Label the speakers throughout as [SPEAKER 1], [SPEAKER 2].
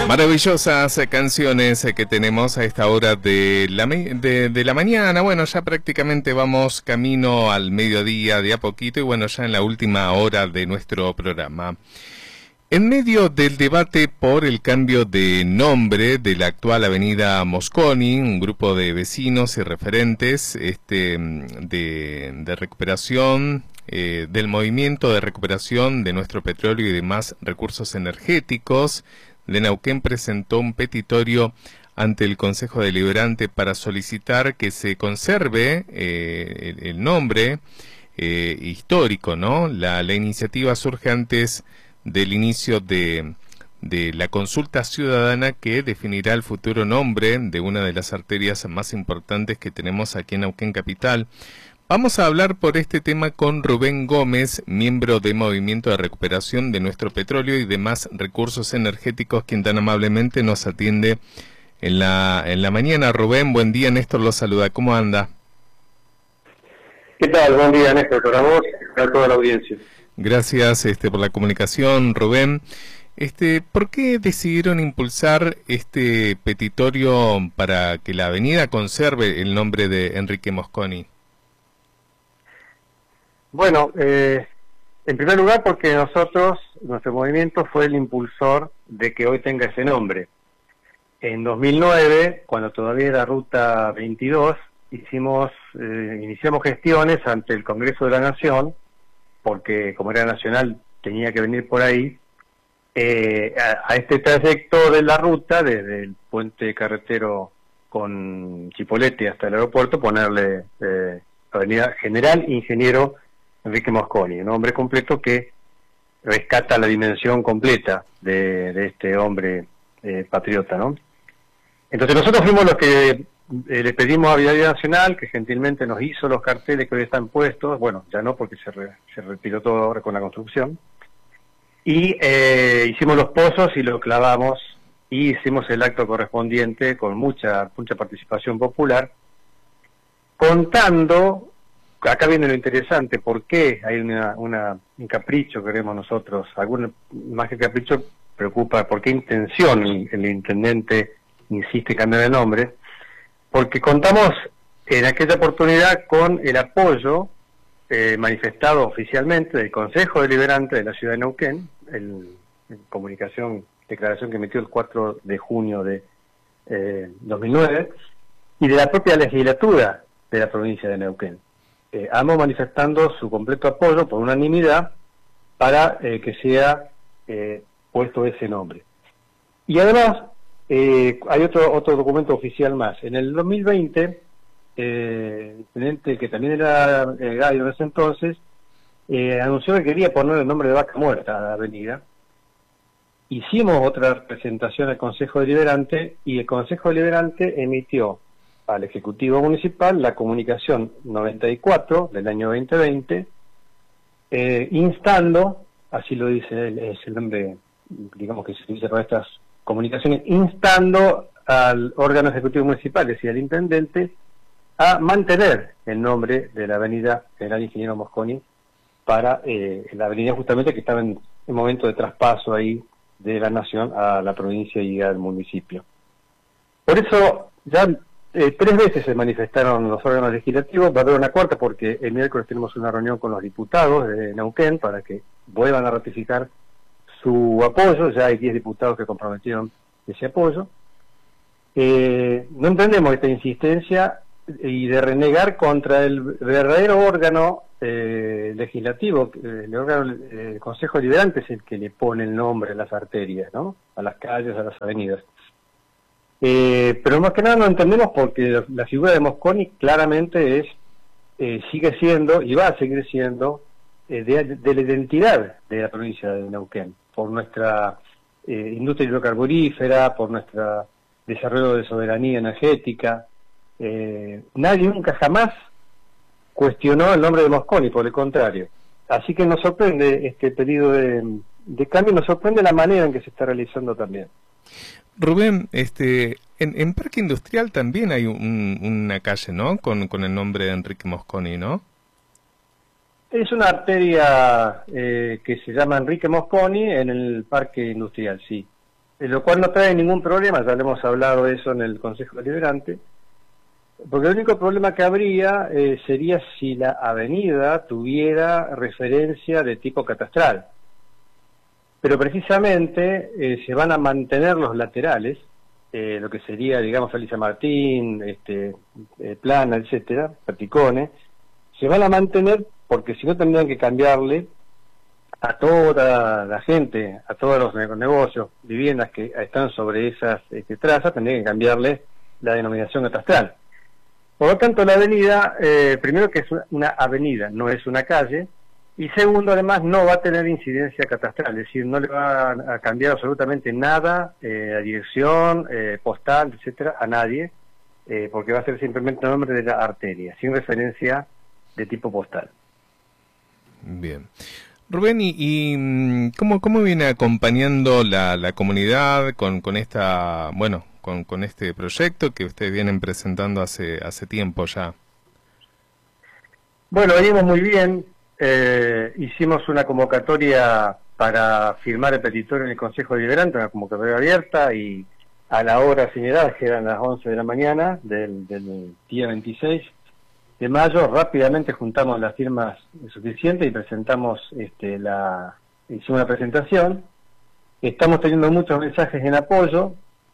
[SPEAKER 1] Maravillosas canciones que tenemos a esta hora de la mañana. Bueno, ya prácticamente vamos camino al mediodía de a poquito y bueno, ya en la última hora de nuestro programa. En medio del debate por el cambio de nombre de la actual avenida Mosconi, un grupo de vecinos y referentes de recuperación, del movimiento de recuperación de nuestro petróleo y demás recursos energéticos, de Neuquén presentó un petitorio ante el Consejo Deliberante para solicitar que se conserve el nombre histórico, ¿no? La iniciativa surge antes del inicio de la consulta ciudadana que definirá el futuro nombre de una de las arterias más importantes que tenemos aquí en Neuquén Capital. Vamos a hablar por este tema con Rubén Gómez, miembro de Movimiento de Recuperación de nuestro Petróleo y demás recursos energéticos, quien tan amablemente nos atiende en la mañana. Rubén, buen día, Néstor lo saluda. ¿Cómo anda?
[SPEAKER 2] ¿Qué tal? Buen día, Néstor, para vos y para toda la audiencia.
[SPEAKER 1] Gracias por la comunicación, Rubén. ¿Por qué decidieron impulsar este petitorio para que la avenida conserve el nombre de Enrique Mosconi?
[SPEAKER 2] Bueno, en primer lugar porque nuestro movimiento fue el impulsor de que hoy tenga ese nombre. En 2009, cuando todavía era Ruta 22, iniciamos gestiones ante el Congreso de la Nación, porque como era nacional tenía que venir por ahí, a este trayecto de la ruta, desde el puente carretero con Chipolete hasta el aeropuerto, ponerle Avenida General Ingeniero Enrique Mosconi, un nombre completo que rescata la dimensión completa de este hombre patriota, ¿no? Entonces nosotros fuimos los que le pedimos a Vialidad Nacional, que gentilmente nos hizo los carteles que hoy están puestos, bueno, ya no porque se retiró todo ahora con la construcción, y hicimos los pozos y lo clavamos, y hicimos el acto correspondiente con mucha participación popular, contando. Acá viene lo interesante, ¿por qué hay un capricho, queremos nosotros? Más que capricho, preocupa por qué intención el intendente insiste en cambiar de nombre, porque contamos en aquella oportunidad con el apoyo manifestado oficialmente del Consejo Deliberante de la Ciudad de Neuquén, en declaración que emitió el 4 de junio de 2009, y de la propia legislatura de la provincia de Neuquén. Ambos manifestando su completo apoyo por unanimidad para que sea puesto ese nombre. Y además hay otro documento oficial más. En el 2020, el intendente, que también era gallo en ese entonces, anunció que quería poner el nombre de Vaca Muerta a la avenida. Hicimos otra presentación al Consejo Deliberante y el Consejo Deliberante emitió al Ejecutivo Municipal la comunicación 94 del año 2020, instando, así lo dice, es el nombre, digamos, que se utiliza para estas comunicaciones, instando al órgano ejecutivo municipal, es decir, al intendente, a mantener el nombre de la avenida General Ingeniero Mosconi para la avenida justamente que estaba en momento de traspaso ahí de la nación a la provincia y al municipio. Por eso ya 3 veces se manifestaron los órganos legislativos, va a haber una cuarta porque el miércoles tenemos una reunión con los diputados de Neuquén para que vuelvan a ratificar su apoyo. Ya hay 10 diputados que comprometieron ese apoyo. No entendemos esta insistencia y de renegar contra el verdadero órgano legislativo. El Consejo Deliberante es el que le pone el nombre a las arterias, ¿no? A las calles, a las avenidas. Pero más que nada no entendemos porque la figura de Mosconi claramente sigue siendo y va a seguir siendo de la identidad de la provincia de Neuquén, por nuestra industria hidrocarburífera, por nuestro desarrollo de soberanía energética. Nadie nunca jamás cuestionó el nombre de Mosconi, por el contrario. Así que nos sorprende este pedido de cambio, nos sorprende la manera en que se está realizando también.
[SPEAKER 1] Rubén, en Parque Industrial también hay una calle, ¿no? Con el nombre de Enrique Mosconi, ¿no?
[SPEAKER 2] Es una arteria que se llama Enrique Mosconi en el Parque Industrial, sí. lo cual no trae ningún problema, ya le hemos hablado eso en el Consejo Deliberante, porque el único problema que habría sería si la avenida tuviera referencia de tipo catastral. Pero precisamente se van a mantener los laterales, lo que sería, digamos, Felisa Martín, Plana, etcétera, Perticone, se van a mantener porque si no tendrían que cambiarle a toda la gente, a todos los negocios, viviendas que están sobre esas trazas, tendrían que cambiarle la denominación catastral. Por lo tanto, la avenida, primero que es una avenida, no es una calle, y segundo, además, no va a tener incidencia catastral, es decir, no le va a cambiar absolutamente nada, la dirección, postal, etcétera, a nadie, porque va a ser simplemente el nombre de la arteria, sin referencia de tipo postal.
[SPEAKER 1] Bien. Rubén, ¿y cómo viene acompañando la comunidad con esta, bueno, con este proyecto que ustedes vienen presentando hace tiempo ya?
[SPEAKER 2] Bueno, venimos muy bien. Hicimos una convocatoria para firmar el petitorio en el Consejo Deliberante, una convocatoria abierta, y a la hora señalada, que eran las 11 de la mañana del día 26 de mayo, rápidamente juntamos las firmas suficientes y presentamos hicimos una presentación. Estamos teniendo muchos mensajes en apoyo,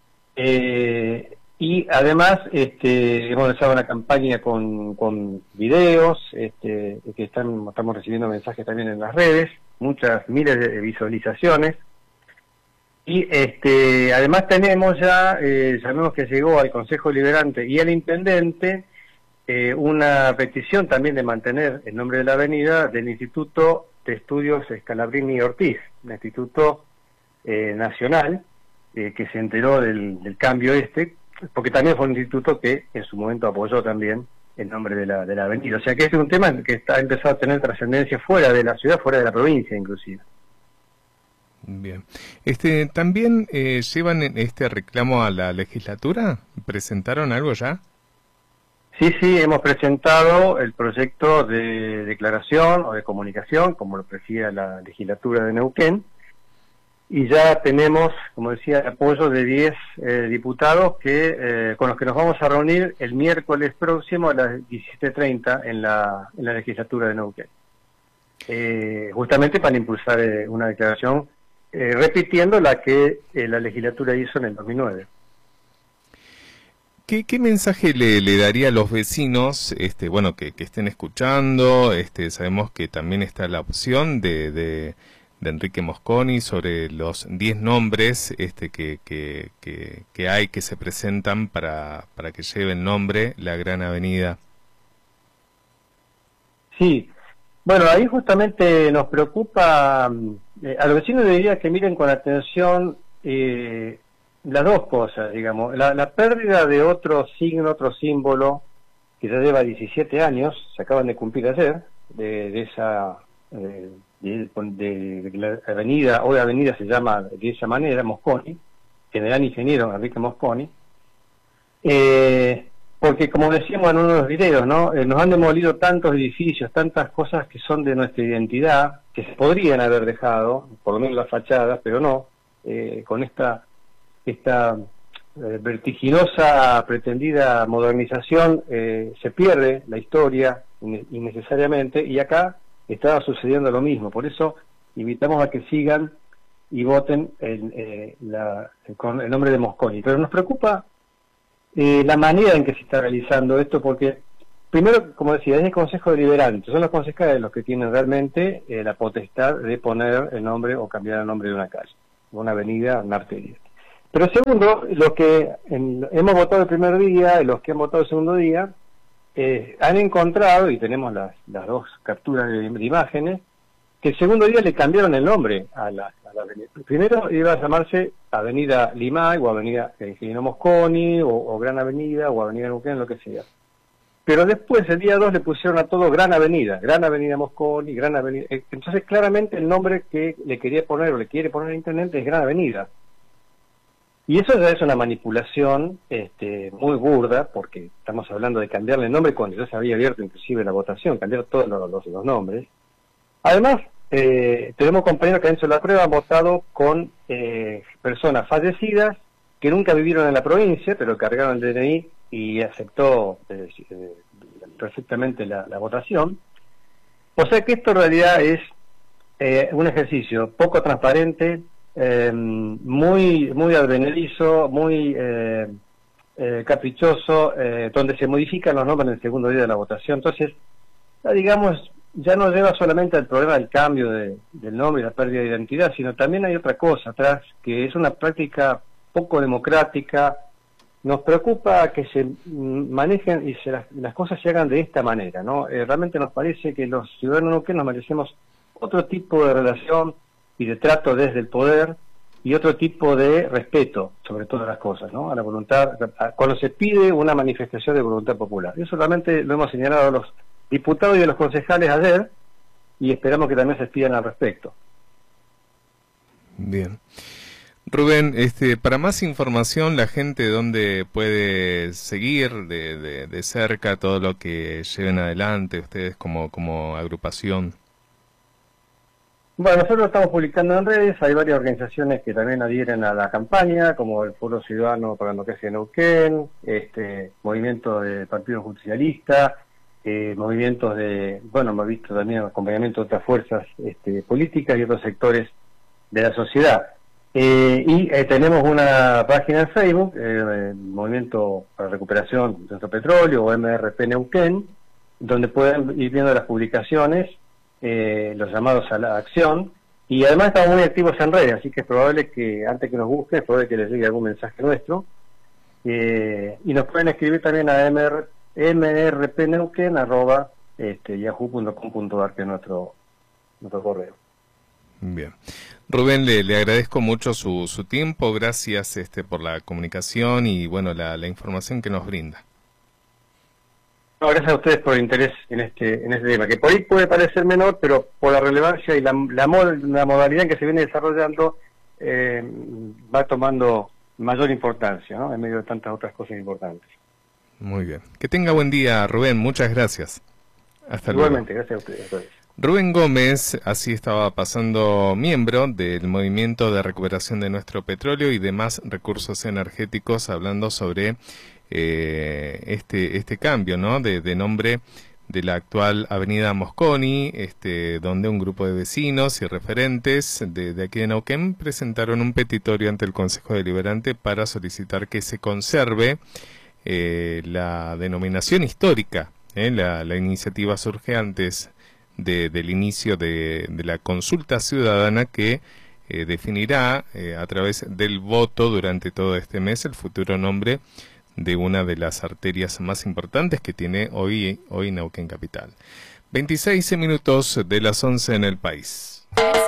[SPEAKER 2] y además hemos realizado una campaña con videos, que estamos recibiendo mensajes también en las redes, muchas miles de visualizaciones, y además tenemos ya, sabemos que llegó al Consejo Deliberante y al Intendente una petición también de mantener el nombre de la avenida del Instituto de Estudios Scalabrini Ortiz, un instituto nacional, que se enteró del cambio porque también fue un instituto que en su momento apoyó también el nombre de la avenida. O sea que este es un tema que ha empezado a tener trascendencia fuera de la ciudad, fuera de la provincia inclusive.
[SPEAKER 1] Bien. ¿También llevan este reclamo a la legislatura? ¿Presentaron algo ya?
[SPEAKER 2] Sí, hemos presentado el proyecto de declaración o de comunicación, como lo prefiere la legislatura de Neuquén, y ya tenemos, como decía, el apoyo de 10 diputados con los que nos vamos a reunir el miércoles próximo a las 17:30 en la legislatura de Neuquén. Justamente para impulsar una declaración repitiendo la que la legislatura hizo en el 2009.
[SPEAKER 1] ¿Qué mensaje le daría a los vecinos, bueno, que estén escuchando? Sabemos que también está la opción de Enrique Mosconi sobre los 10 nombres que hay, que se presentan para que lleve el nombre la Gran Avenida.
[SPEAKER 2] Sí, bueno, ahí justamente nos preocupa, a los vecinos les diría que miren con atención las dos cosas, digamos, la pérdida de otro signo, otro símbolo, que ya lleva 17 años, se acaban de cumplir ayer, de esa... de la avenida, hoy avenida se llama de esa manera, Mosconi, general ingeniero Enrique Mosconi, porque como decíamos en uno de los videos, ¿no? Nos han demolido tantos edificios, tantas cosas que son de nuestra identidad, que se podrían haber dejado, por lo menos las fachadas, pero no, con esta vertiginosa pretendida modernización se pierde la historia innecesariamente, y acá estaba sucediendo lo mismo. Por eso invitamos a que sigan y voten con el nombre de Mosconi. Pero nos preocupa la manera en que se está realizando esto, porque primero, como decía, es el Consejo Deliberante, son los concejales los que tienen realmente la potestad de poner el nombre o cambiar el nombre de una calle, una avenida, una arteria. Pero segundo, los que hemos votado el primer día y los que han votado el segundo día, han encontrado, y tenemos las dos capturas de imágenes, que el segundo día le cambiaron el nombre a la avenida. Primero iba a llamarse Avenida Limay, o Avenida Ingeniero Mosconi, o Gran Avenida, o Avenida Neuquén, lo que sea. Pero después, el día 2, le pusieron a todo Gran Avenida Mosconi, Gran Avenida... Entonces, claramente, el nombre que le quería poner, o le quiere poner a Internet, es Gran Avenida. Y eso ya es una manipulación muy burda, porque estamos hablando de cambiarle el nombre cuando ya se había abierto inclusive la votación, cambiar todos los nombres. Además, tenemos compañeros que han hecho la prueba, han votado con personas fallecidas que nunca vivieron en la provincia, pero cargaron el DNI y aceptó perfectamente la votación. O sea que esto en realidad es un ejercicio poco transparente, muy advenedizo, muy caprichoso, donde se modifican los nombres en el segundo día de la votación. Entonces, digamos, ya no lleva solamente al problema del cambio del nombre y la pérdida de identidad, sino también hay otra cosa atrás, que es una práctica poco democrática. Nos preocupa que se manejen y las cosas se hagan de esta manera, ¿no? Realmente nos parece que los ciudadanos que nos merecemos otro tipo de relación y de trato desde el poder y otro tipo de respeto sobre todas las cosas, ¿no? A la voluntad, cuando se pide una manifestación de voluntad popular. Eso realmente lo hemos señalado a los diputados y a los concejales ayer y esperamos que también se expidan al respecto.
[SPEAKER 1] Bien. Rubén, para más información, la gente dónde puede seguir de cerca todo lo que lleven adelante ustedes como agrupación.
[SPEAKER 2] Bueno, nosotros estamos publicando en redes, hay varias organizaciones que también adhieren a la campaña, como el Foro Ciudadano para la Democracia de Neuquén, movimiento de Partido Justicialista, movimientos hemos visto también acompañamiento de otras fuerzas políticas y otros sectores de la sociedad. Y tenemos una página en Facebook, Movimiento para la Recuperación de Nuestro Petróleo, o MRP Neuquén, donde pueden ir viendo las publicaciones, los llamados a la acción, y además estamos muy activos en redes, así que es probable que antes que nos busquen, es probable que les llegue algún mensaje nuestro, y nos pueden escribir también a mrpneuquen@yahoo.com.ar, que es nuestro correo.
[SPEAKER 1] Bien. Rubén, le agradezco mucho su tiempo, gracias por la comunicación y bueno, la información que nos brinda.
[SPEAKER 2] No, gracias a ustedes por el interés en este tema, que por ahí puede parecer menor, pero por la relevancia y la modalidad en que se viene desarrollando, va tomando mayor importancia, ¿no? En medio de tantas otras cosas importantes.
[SPEAKER 1] Muy bien. Que tenga buen día, Rubén. Muchas gracias. Hasta luego.
[SPEAKER 2] Igualmente, gracias a ustedes.
[SPEAKER 1] Rubén Gómez, así estaba pasando, miembro del Movimiento de Recuperación de Nuestro Petróleo y demás recursos energéticos, hablando sobre este cambio, ¿no? de nombre de la actual Avenida Mosconi, donde un grupo de vecinos y referentes de aquí de Neuquén presentaron un petitorio ante el Consejo Deliberante para solicitar que se conserve la denominación histórica. La iniciativa surge antes del inicio de la consulta ciudadana que definirá a través del voto durante todo este mes el futuro nombre de una de las arterias más importantes que tiene hoy Neuquén Capital. 26 minutos de las 11 en el país.